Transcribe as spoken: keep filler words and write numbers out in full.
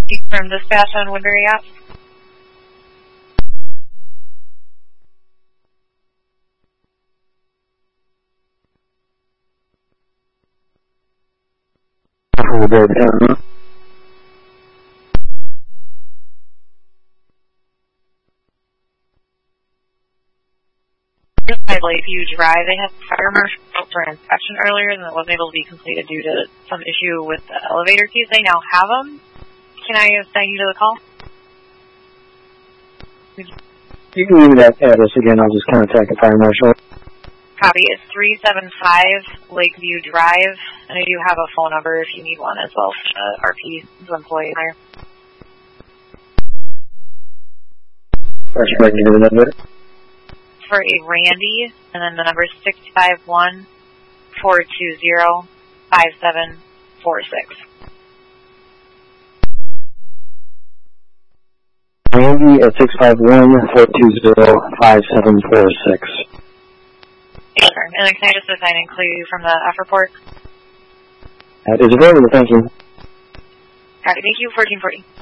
From dispatch on Woodbury app. Woodbury Town. At Lakeview Drive, they had fire marshal for inspection earlier and it wasn't able to be completed due to some issue with the elevator keys. They now have them. Can I assign you to the call? You can give me that address again. I'll just contact the fire marshal. Copy. It's three seven five Lakeview Drive, and I do have a phone number if you need one as well. Uh, R P, the employee there. First, I can give you the number. For a Randy, and then the number is six five one, four two zero, five seven four six. Randy at six five one, four two zero, five seven four six. Yes, sir. And then can I just assign and clear you from the F report? That is available, thank you. All right, thank you, fourteen forty.